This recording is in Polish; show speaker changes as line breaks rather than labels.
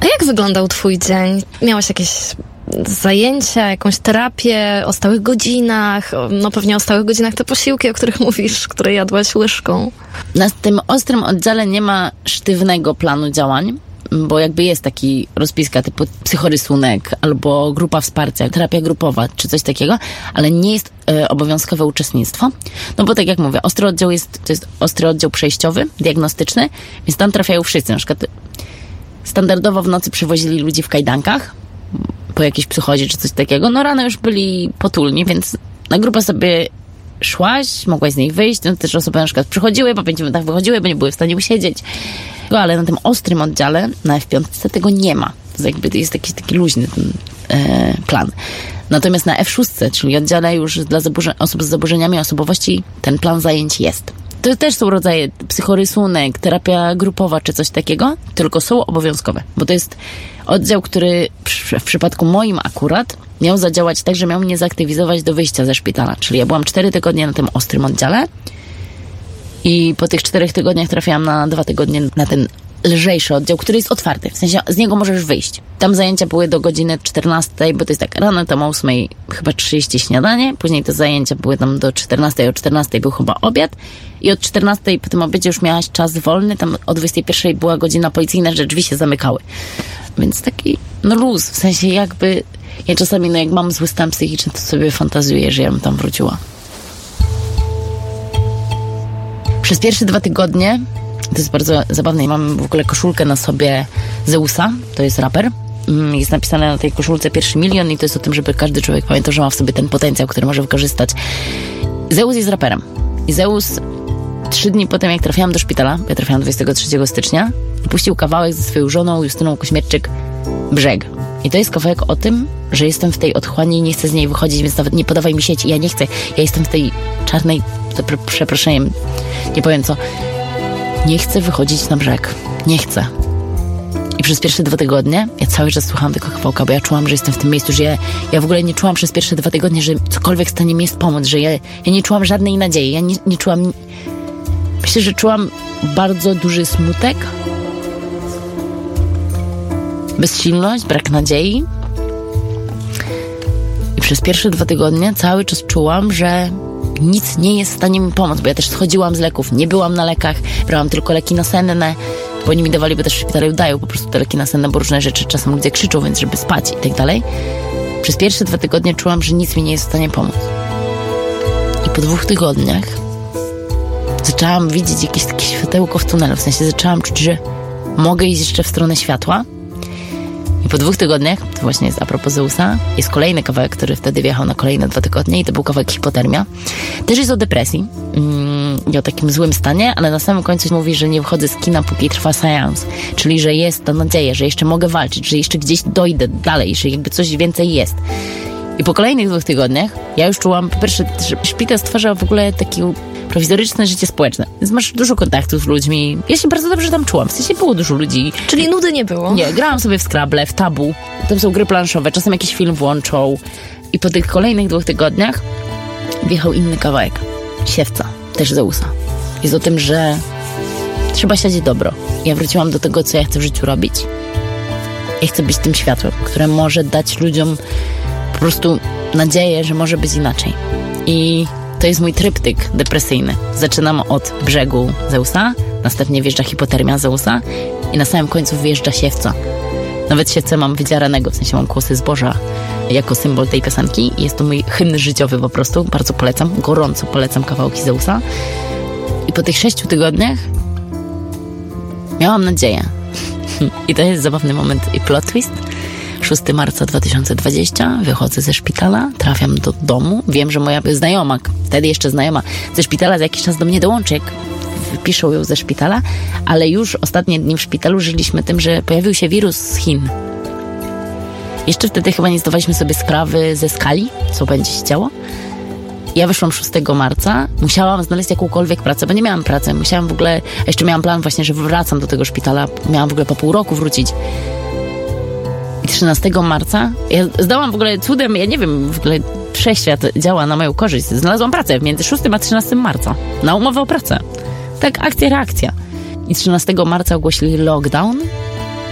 A jak wyglądał twój dzień? Miałaś jakieś zajęcia, jakąś terapię o stałych godzinach? No pewnie o stałych godzinach te posiłki, o których mówisz, które jadłaś łyżką.
Na tym ostrym oddziale nie ma sztywnego planu działań, bo jakby jest taki rozpiska typu psychorysunek albo grupa wsparcia, terapia grupowa czy coś takiego, ale nie jest obowiązkowe uczestnictwo. No bo tak jak mówię, ostry oddział to jest ostry oddział przejściowy, diagnostyczny, więc tam trafiają wszyscy. Na przykład standardowo w nocy przywozili ludzi w kajdankach po jakiejś psychozie czy coś takiego. No rano już byli potulni, więc na grupę sobie szłaś, mogłaś z nich wyjść. No też osoby na przykład przychodziły, po 5 minutach wychodziły, bo nie były w stanie usiedzieć. Ale na tym ostrym oddziale, na F5 tego nie ma. To jest taki luźny ten plan. Natomiast na F6, czyli oddziale już dla osób z zaburzeniami osobowości, ten plan zajęć jest. To też są rodzaje psychorysunek, terapia grupowa czy coś takiego, tylko są obowiązkowe. Bo to jest oddział, który w przypadku moim akurat miał zadziałać tak, że miał mnie zaktywizować do wyjścia ze szpitala. Czyli ja byłam 4 tygodnie na tym ostrym oddziale i po tych 4 tygodniach trafiałam na 2 tygodnie na ten lżejszy oddział, który jest otwarty. W sensie z niego możesz wyjść. Tam zajęcia były do godziny 14, bo to jest tak, rano tam o 8 chyba 30 śniadanie, później te zajęcia były tam do 14, o 14 był chyba obiad i od 14 po tym obiedzie już miałaś czas wolny, tam o 21 była godzina policyjna, że drzwi się zamykały. Więc taki, luz, w sensie jakby, ja czasami, jak mam zły stan psychiczny, to sobie fantazuję, że ja bym tam wróciła. Przez pierwsze 2 tygodnie, to jest bardzo zabawne, mam w ogóle koszulkę na sobie Zeusa, to jest raper. Jest napisane na tej koszulce 1 milion i to jest o tym, żeby każdy człowiek pamiętał, że ma w sobie ten potencjał, który może wykorzystać. Zeus jest raperem. I Zeus 3 dni po tym, jak trafiłam do szpitala, ja trafiłam 23 stycznia, puścił kawałek ze swoją żoną Justyną Kośmierczyk Brzeg. I to jest kawałek o tym, że jestem w tej otchłani i nie chcę z niej wychodzić, więc nawet nie podawaj mi sieci. Ja nie chcę. Ja jestem w tej czarnej, przepraszam, nie powiem co. Nie chcę wychodzić na brzeg. Nie chcę. I przez pierwsze 2 tygodnie ja cały czas słuchałam tego kawałka, bo ja czułam, że jestem w tym miejscu, że ja w ogóle nie czułam przez pierwsze 2 tygodnie, że cokolwiek w stanie mi jest pomóc, że ja nie czułam żadnej nadziei. Ja nie czułam... Myślę, że czułam bardzo duży smutek, bezsilność, brak nadziei. I przez pierwsze 2 tygodnie cały czas czułam, że nic nie jest w stanie mi pomóc, bo ja też schodziłam z leków, nie byłam na lekach, brałam tylko leki nasenne, bo oni mi dawali, bo też w szpitalu dają po prostu te leki nasenne, bo różne rzeczy czasem ludzie krzyczą, więc żeby spać i tak dalej. Przez pierwsze 2 tygodnie czułam, że nic mi nie jest w stanie pomóc. I po 2 tygodniach zaczęłam widzieć jakieś takie światełko w tunelu, w sensie zaczęłam czuć, że mogę iść jeszcze w stronę światła. I po 2 tygodniach, to właśnie jest a propos Zeusa, jest kolejny kawałek, który wtedy wjechał na kolejne 2 tygodnie i to był kawałek Hipotermia. Też jest o depresji i o takim złym stanie, ale na samym końcu mówi, że nie wychodzę z kina, póki trwa seans. Czyli, że jest ta nadzieja, że jeszcze mogę walczyć, że jeszcze gdzieś dojdę dalej, że jakby coś więcej jest. I po kolejnych 2 tygodniach ja już czułam, po pierwsze, że szpital stwarza w ogóle takie prowizoryczne życie społeczne. Więc masz dużo kontaktów z ludźmi. Ja się bardzo dobrze tam czułam. W sensie było dużo ludzi.
Czyli nudy nie było?
Nie, grałam sobie w Scrabble, w Tabu. Tam są gry planszowe, czasem jakiś film włączą. I po tych kolejnych 2 tygodniach wjechał inny kawałek. Siewca, też Zeusa. Jest o tym, że trzeba siać dobro. Ja wróciłam do tego, co ja chcę w życiu robić. Ja chcę być tym światłem, które może dać ludziom po prostu nadzieję, że może być inaczej. I to jest mój tryptyk depresyjny. Zaczynam od Brzegu Zeusa, następnie wjeżdża Hipotermia Zeusa i na samym końcu wjeżdża Siewca. Nawet Siewcę mam wydzieranego, w sensie mam kłosy zboża jako symbol tej piosenki. Jest to mój hymn życiowy po prostu. Bardzo polecam, gorąco polecam kawałki Zeusa. I po tych 6 tygodniach miałam nadzieję. I to jest zabawny moment i plot twist. 6 marca 2020, wychodzę ze szpitala, trafiam do domu. Wiem, że moja znajoma, wtedy jeszcze znajoma, ze szpitala za jakiś czas do mnie dołączy, jak wypiszą ją ze szpitala, ale już ostatnie dni w szpitalu żyliśmy tym, że pojawił się wirus z Chin. Jeszcze wtedy chyba nie zdawaliśmy sobie sprawy ze skali, co będzie się działo. Ja wyszłam 6 marca, musiałam znaleźć jakąkolwiek pracę, bo nie miałam pracy. Musiałam w ogóle, a jeszcze miałam plan właśnie, że wracam do tego szpitala, miałam w ogóle po pół roku wrócić. I 13 marca, ja zdałam w ogóle cudem, ja nie wiem, w ogóle wszechświat działa na moją korzyść. Znalazłam pracę między 6 a 13 marca na umowę o pracę. Tak, akcja, reakcja. I 13 marca ogłosili lockdown